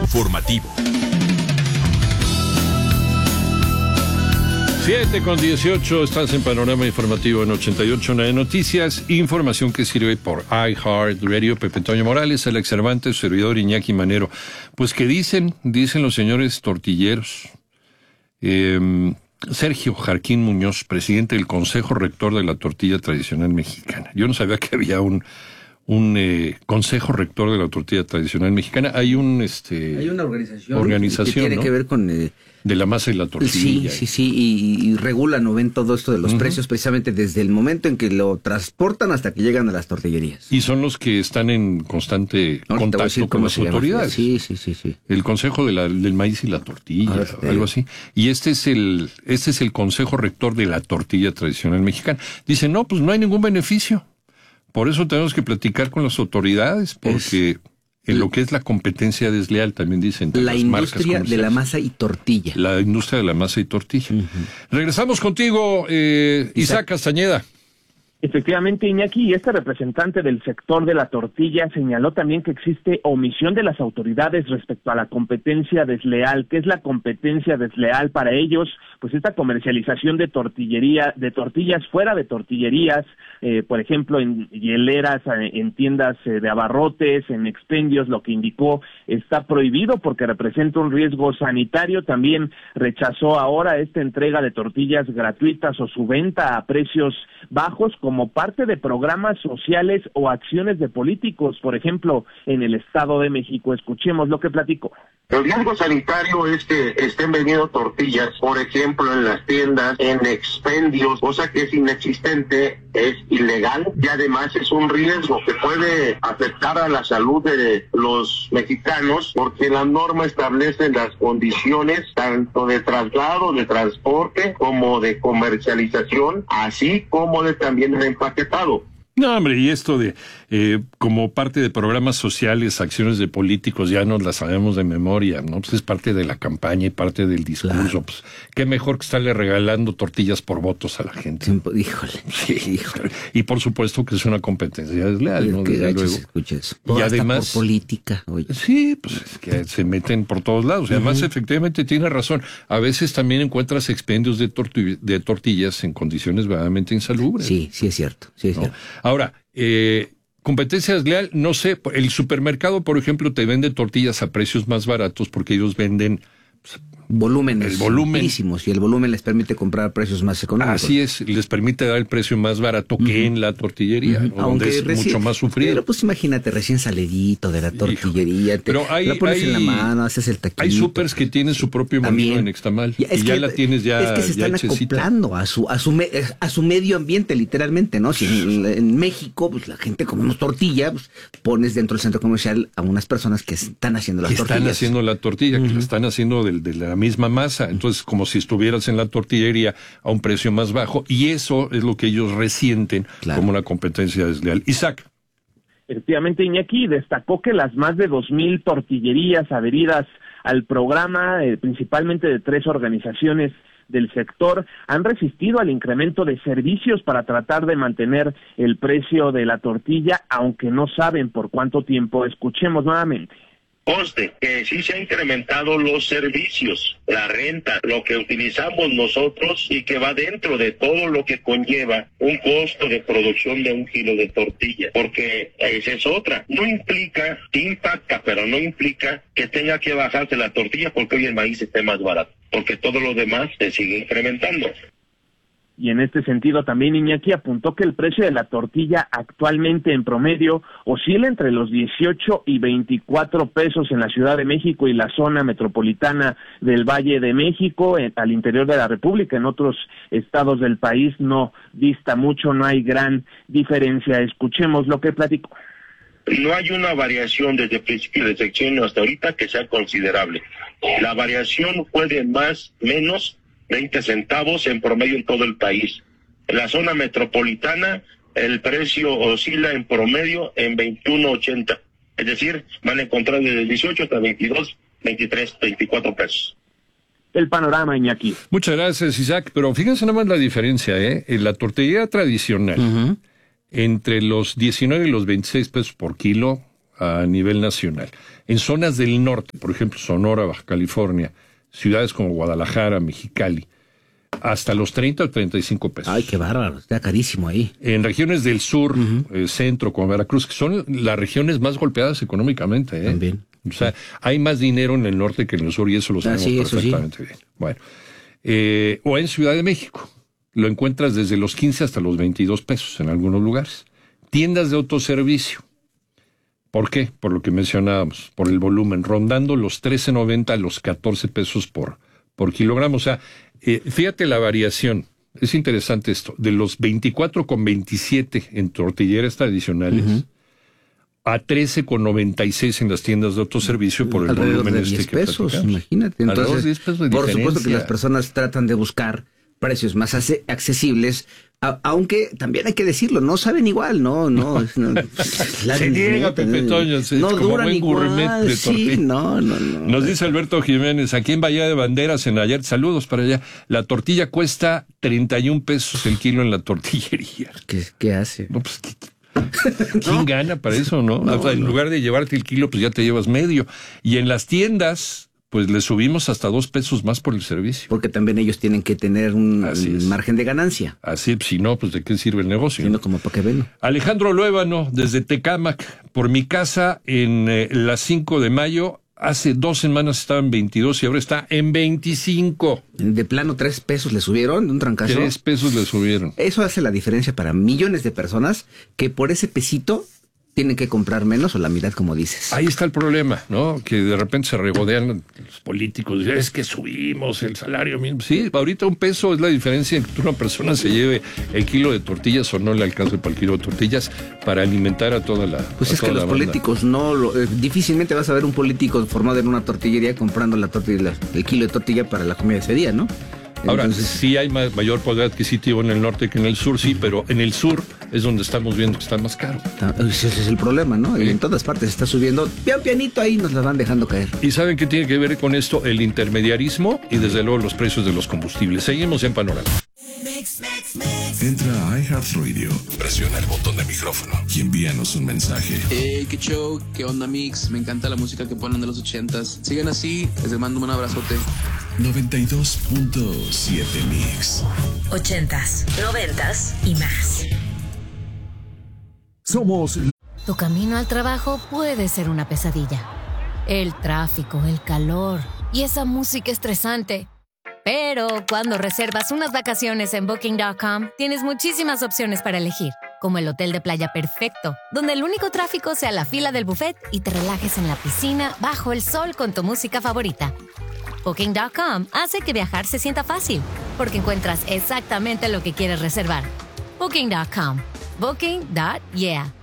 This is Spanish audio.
informativo. 7:18, estás en Panorama Informativo en 88.9 Noticias, información que sirve por iHeartRadio. Pepe Toño Morales, Alex Cervantes, servidor Iñaki Manero. Pues que dicen los señores tortilleros. Sergio Jarquín Muñoz, presidente del Consejo Rector de la Tortilla Tradicional Mexicana. Yo no sabía que había un Consejo Rector de la Tortilla Tradicional Mexicana. Hay una organización que tiene, ¿no?, que ver con de la masa y la tortilla. Sí, y regulan o ven todo esto de los precios precisamente desde el momento en que lo transportan hasta que llegan a las tortillerías. Y son los que están en constante contacto con las autoridades. Sí. El Consejo del Maíz y la Tortilla, algo así. Y este es el Consejo Rector de la Tortilla Tradicional Mexicana. Dicen, no, pues no hay ningún beneficio. Por eso tenemos que platicar con las autoridades, porque en lo que es la competencia desleal, también dicen. La industria de la masa y tortilla. La industria de la masa y tortilla. Regresamos contigo, Isaac Castañeda. Efectivamente, Iñaki, y este representante del sector de la tortilla señaló también que existe omisión de las autoridades respecto a la competencia desleal. ¿Qué es la competencia desleal para ellos? Pues esta comercialización de tortillas fuera de tortillerías, por ejemplo, en hieleras, en tiendas de abarrotes, en expendios, lo que indicó está prohibido porque representa un riesgo sanitario. También rechazó ahora esta entrega de tortillas gratuitas o su venta a precios bajos como parte de programas sociales o acciones de políticos, por ejemplo, en el Estado de México. Escuchemos lo que platicó. El riesgo sanitario es que estén vendiendo tortillas, por ejemplo, en las tiendas, en expendios, cosa que es inexistente, es ilegal y además es un riesgo que puede afectar a la salud de los mexicanos porque la norma establece las condiciones tanto de traslado, de transporte, como de comercialización, así como de también el empaquetado. No, hombre, y esto de como parte de programas sociales, acciones de políticos, ya nos las sabemos de memoria, ¿no? Pues es parte de la campaña y parte del discurso. Claro. Pues qué mejor que estarle regalando tortillas por votos a la gente. Híjole. Y por supuesto que es una competencia desleal, ¿no? Desde luego. Y además por política. Oye. Sí, pues es que se meten por todos lados. Y además, efectivamente, tiene razón. A veces también encuentras expendios de tortillas en condiciones verdaderamente insalubres. Sí, es cierto. ¿No? Ahora, competencia desleal, no sé, el supermercado, por ejemplo, te vende tortillas a precios más baratos porque ellos venden volúmenes altísimos y el volumen les permite comprar a precios más económicos. Así es, les permite dar el precio más barato que en la tortillería, donde es mucho más sufrido. Pero pues imagínate, recién salidito de la tortillería, la pones en la mano, haces el taquito. Hay supers que tienen su propio molino en Nextamal y ya la tienes ya. Es que se están acoplando a su medio ambiente, literalmente, ¿no? Si en México, pues la gente comemos tortilla, pues pones dentro del centro comercial a unas personas que están haciendo las tortillas. Que están haciendo la tortilla, que la están haciendo de la misma masa, entonces como si estuvieras en la tortillería a un precio más bajo, y eso es lo que ellos resienten como una competencia desleal. Isaac. Efectivamente, Iñaki destacó que las más de 2,000 tortillerías adheridas al programa, principalmente de 3 organizaciones del sector, han resistido al incremento de servicios para tratar de mantener el precio de la tortilla, aunque no saben por cuánto tiempo. Escuchemos nuevamente. Conste que sí se han incrementado los servicios, la renta, lo que utilizamos nosotros y que va dentro de todo lo que conlleva un costo de producción de 1 kilo de tortilla, porque esa es otra. No implica, impacta, pero no implica que tenga que bajarse la tortilla porque hoy el maíz esté más barato, porque todo lo demás se sigue incrementando. Y en este sentido también Iñaki apuntó que el precio de la tortilla actualmente en promedio oscila entre los 18 y 24 pesos en la Ciudad de México y la zona metropolitana del Valle de México, al interior de la República. En otros estados del país no dista mucho, no hay gran diferencia. Escuchemos lo que platicó. No hay una variación desde el principio de sexenio hasta ahorita que sea considerable. La variación fue de menos 20 centavos en promedio en todo el país. En la zona metropolitana, el precio oscila en promedio en 21.80. Es decir, van a encontrar desde 18 hasta 22, 23, 24 pesos. El panorama, Iñaki. Muchas gracias, Isaac. Pero fíjense nada más la diferencia, En la tortillería tradicional, entre los 19 y los 26 pesos por kilo, a nivel nacional. En zonas del norte, por ejemplo, Sonora, Baja California, ciudades como Guadalajara, Mexicali, hasta los 30 o 35 pesos. Ay, qué bárbaro, está carísimo ahí. En regiones del sur, centro, como Veracruz, que son las regiones más golpeadas económicamente. También. O sea, hay más dinero en el norte que en el sur y eso lo sabemos perfectamente bien. Bueno, o en Ciudad de México, lo encuentras desde los 15 hasta los 22 pesos en algunos lugares. Tiendas de autoservicio. ¿Por qué? Por lo que mencionábamos, por el volumen, rondando los 13.90 a los 14 pesos por kilogramo. O sea, fíjate la variación. Es interesante esto. De los 24.27 en tortilleras tradicionales a 13.96 en las tiendas de autoservicio por el alrededor volumen de 10 que pesos, imagínate. Entonces, 10 pesos de por diferencia. supuesto que las personas tratan de buscar precios más accesibles, aunque también hay que decirlo, no saben igual, no se niega Pepe Toño, no como duran buen gourmet igual, de tortilla. sí, no. Nos dice Alberto Jiménez, aquí en Bahía de Banderas, en Nayarit, saludos para allá, la tortilla cuesta 31 pesos el kilo en la tortillería. ¿Qué hace? No, pues, ¿quién gana para eso, no? O sea, en lugar de llevarte el kilo, pues ya te llevas medio. Y en las tiendas, pues le subimos hasta 2 pesos más por el servicio. Porque también ellos tienen que tener un margen de ganancia. Así, si no, pues ¿de qué sirve el negocio? Sino como para qué ven. Alejandro Luébano, desde Tecámac, por mi casa en la 5 de mayo, hace 2 semanas estaba en 22 y ahora está en 25. De plano, 3 pesos le subieron de un trancazo. 3 pesos le subieron. Eso hace la diferencia para millones de personas que por ese pesito tienen que comprar menos o la mitad, como dices. Ahí está el problema, ¿no? Que de repente se regodean los políticos. Es que subimos el salario mínimo. Sí, ahorita 1 peso es la diferencia en que una persona se lleve el kilo de tortillas o no le alcance para el kilo de tortillas para alimentar a toda la Pues es que los políticos difícilmente vas a ver un político formado en una tortillería comprando el kilo de tortilla para la comida de ese día, ¿no? Ahora, Entonces, sí hay mayor poder adquisitivo en el norte que en el sur, sí, pero en el sur es donde estamos viendo que está más caro. Ese es el problema, ¿no? Sí. Y en todas partes está subiendo, pianito ahí nos la van dejando caer. ¿Y saben qué tiene que ver con esto? El intermediarismo y desde luego los precios de los combustibles. Seguimos en Panorama. Entra a iHeartRadio, presiona el botón de micrófono y envíanos un mensaje. Qué show, qué onda mix, me encanta la música que ponen de los 80s. Sigan así, les mando un abrazote. 92.7 Mix. 80s, 90s y más. Somos... Tu camino al trabajo puede ser una pesadilla. El tráfico, el calor y esa música estresante. Pero cuando reservas unas vacaciones en Booking.com, tienes muchísimas opciones para elegir, como el hotel de playa perfecto, donde el único tráfico sea la fila del buffet y te relajes en la piscina bajo el sol con tu música favorita. Booking.com hace que viajar se sienta fácil, porque encuentras exactamente lo que quieres reservar. Booking.com. Booking.yeah.